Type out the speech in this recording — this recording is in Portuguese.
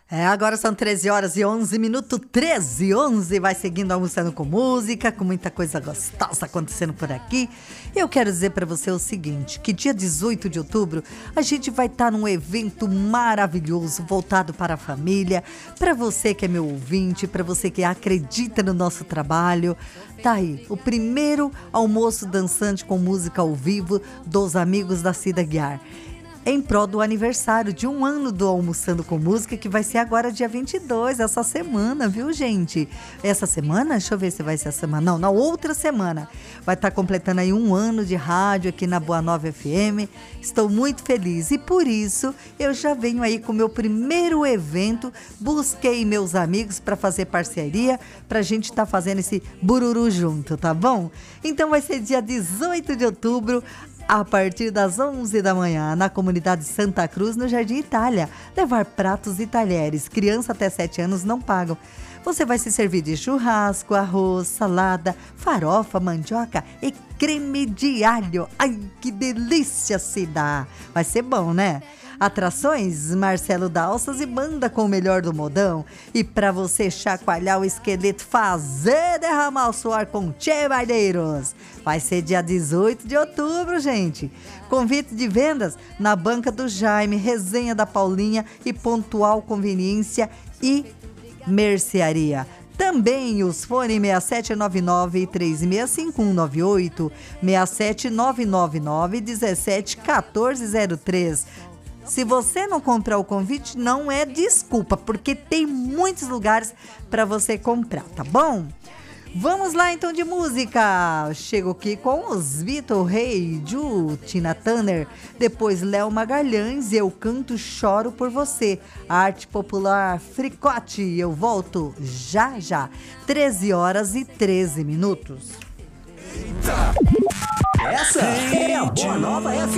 Agora são 13 horas e 11 minutos, 13 e 11, vai seguindo almoçando com música, com muita coisa gostosa acontecendo por aqui. Eu quero dizer para você o seguinte, que dia 18 de outubro a gente vai estar num evento maravilhoso, voltado para a família, para você que é meu ouvinte, para você que acredita no nosso trabalho. Tá aí, o primeiro almoço dançante com música ao vivo dos amigos da Cida Guiar, em prol do aniversário de 1 ano do Almoçando com Música, que vai ser agora dia 22, essa semana, viu, gente? Essa semana? Deixa eu ver se vai ser essa semana. Não, na outra semana. Vai estar completando aí 1 ano de rádio aqui na Boa Nova FM. Estou muito feliz e por isso eu já venho aí com o meu primeiro evento. Busquei meus amigos para fazer parceria, para a gente estar fazendo esse bururu junto, tá bom? Então vai ser dia 18 de outubro, a partir das 11 da manhã, na comunidade Santa Cruz, no Jardim Itália. Levar pratos e talheres. Criança até 7 anos não pagam. Você vai se servir de churrasco, arroz, salada, farofa, mandioca e creme de alho. Ai, que delícia se dá! Vai ser bom, né? Atrações, Marcelo Dalças e banda com o melhor do modão. E para você chacoalhar o esqueleto, fazer derramar o suor com Tchê Bardeiros. Vai ser dia 18 de outubro, gente. Convite de vendas na Banca do Jaime, Resenha da Paulinha e Pontual Conveniência e Mercearia. Também os fones 6799-365198, 67999-171403. Se você não comprar o convite, não é desculpa, porque tem muitos lugares para você comprar, tá bom? Vamos lá então de música. Chego aqui com os Vitor Rei, Ju, Tina Turner, depois Léo Magalhães, Eu Canto, Choro por Você, Arte Popular, Fricote. Eu volto já já, 13 horas e 13 minutos. Eita! Essa é a Boa Nova FM.